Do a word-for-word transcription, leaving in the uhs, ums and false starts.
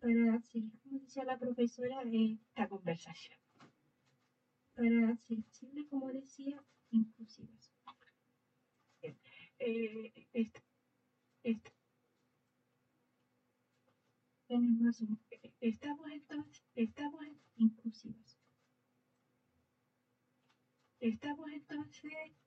para seguir, como decía la profesora, eh, esta conversación. Para ser Chile, como decía, inclusivas. Eh, esta, esta, tenemos, estamos entonces, estamos inclusivas. Estamos entonces